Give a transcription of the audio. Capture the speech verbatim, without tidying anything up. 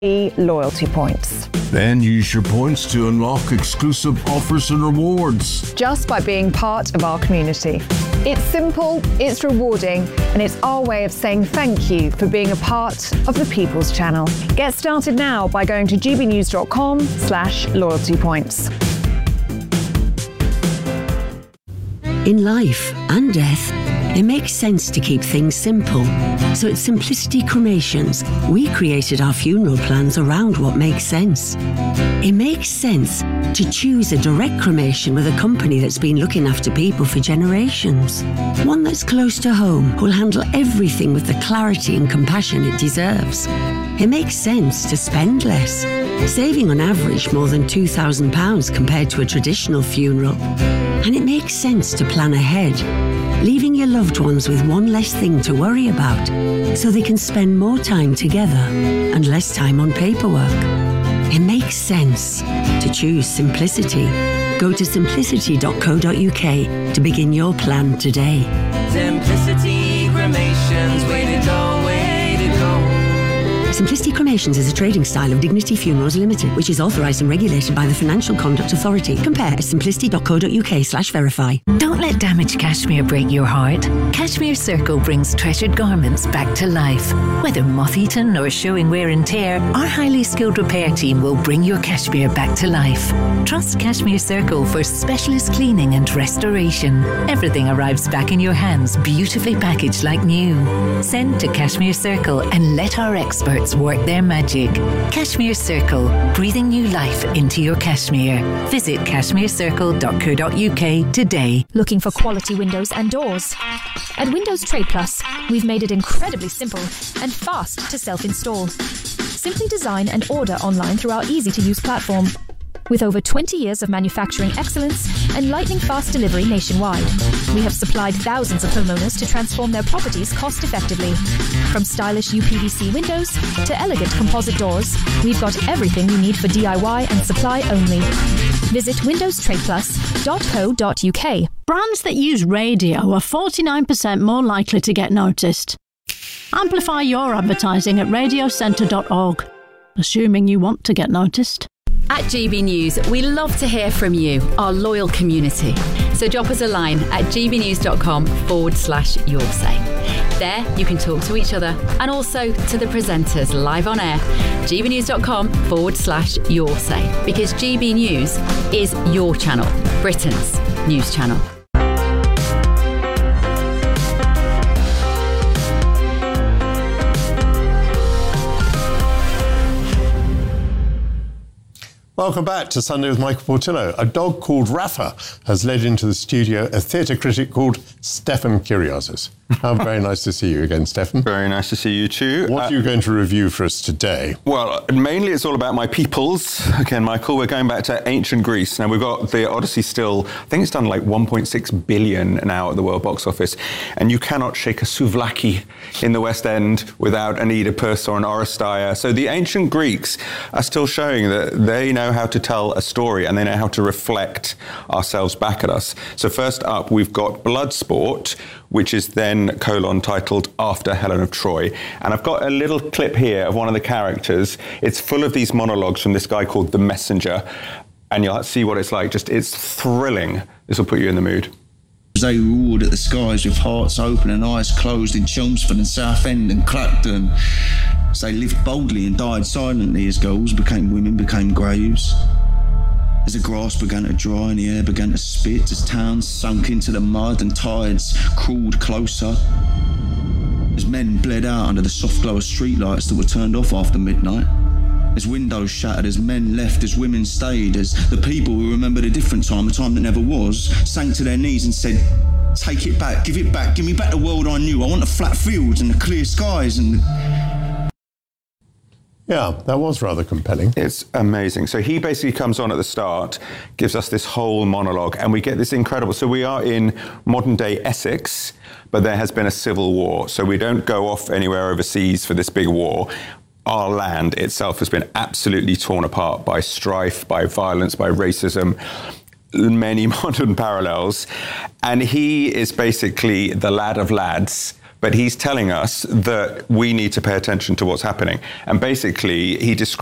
loyalty points. Then use your points to unlock exclusive offers and rewards. Just by being part of our community. It's simple, it's rewarding, and it's our way of saying thank you for being a part of the People's Channel. Get started now by going to gbnews.com slash loyalty points. In life and death, it makes sense to keep things simple. So at Simplicity Cremations, we created our funeral plans around what makes sense. It makes sense to choose a direct cremation with a company that's been looking after people for generations. One that's close to home, who'll handle everything with the clarity and compassion it deserves. It makes sense to spend less, saving on average more than two thousand pounds compared to a traditional funeral. And it makes sense to plan ahead, leaving your loved ones with one less thing to worry about, so they can spend more time together and less time on paperwork. It makes sense to choose simplicity. Go to simplicity dot co dot uk to begin your plan today. Simplicity Cremations, way to go, way to go. Simplicity Cremations is a trading style of Dignity Funerals Limited, which is authorised and regulated by the Financial Conduct Authority. Compare at simplicity dot co dot uk slash verify. Don't let damaged cashmere break your heart. Cashmere Circle brings treasured garments back to life. Whether moth-eaten or showing wear and tear, our highly skilled repair team will bring your cashmere back to life. Trust Cashmere Circle for specialist cleaning and restoration. Everything arrives back in your hands, beautifully packaged like new. Send to Cashmere Circle and let our experts work their magic. Cashmere Circle, breathing new life into your cashmere. Visit cashmere circle dot co dot uk today. Looking for quality windows and doors? At Windows Trade Plus, we've made it incredibly simple and fast to self-install. Simply design and order online through our easy-to-use platform. With over twenty years of manufacturing excellence and lightning-fast delivery nationwide, we have supplied thousands of homeowners to transform their properties cost-effectively. From stylish U P V C windows to elegant composite doors, we've got everything you need for D I Y and supply only. Visit windows trade plus dot co dot uk. Brands that use radio are forty-nine percent more likely to get noticed. Amplify your advertising at radio centre dot org, assuming you want to get noticed. At G B News, we love to hear from you, our loyal community. So drop us a line at gbnews.com forward slash your say. There, you can talk to each other and also to the presenters live on air. gbnews.com forward slash your say. Because G B News is your channel, Britain's news channel. Welcome back to Sunday with Michael Portillo. A dog called Rafa has led into the studio a theatre critic called Stefan Kyriazis. How very nice to see you again, Stefan. Very nice to see you too. What uh, are you going to review for us today? Well, mainly it's all about my peoples. Again, Michael, we're going back to ancient Greece. Now, we've got the Odyssey still, I think it's done like one point six billion now at the world box office. And you cannot shake a souvlaki in the West End without an Oedipus or an Oresteia. So the ancient Greeks are still showing that they know how to tell a story and they know how to reflect ourselves back at us. So first up, we've got Bloodsport, which is then colon titled After Helen of Troy. And I've got a little clip here of one of the characters. It's full of these monologues from this guy called The Messenger. And you'll see what it's like. Just, it's thrilling. This will put you in the mood. They roared at the skies with hearts open and eyes closed in Chelmsford and Southend and Clacton. As they lived boldly and died silently as girls became women, became graves. As the grass began to dry and the air began to spit, as towns sunk into the mud and tides crawled closer, as men bled out under the soft glow of streetlights that were turned off after midnight, as windows shattered, as men left, as women stayed, as the people who remembered a different time, a time that never was, sank to their knees and said, "Take it back, give it back, give me back the world I knew. I want the flat fields and the clear skies and..." Yeah, that was rather compelling. It's amazing. So he basically comes on at the start, gives us this whole monologue, and we get this incredible... So we are in modern-day Essex, but there has been a civil war. So we don't go off anywhere overseas for this big war. Our land itself has been absolutely torn apart by strife, by violence, by racism, many modern parallels. And he is basically the lad of lads but he's telling us that we need to pay attention to what's happening. And basically, he describes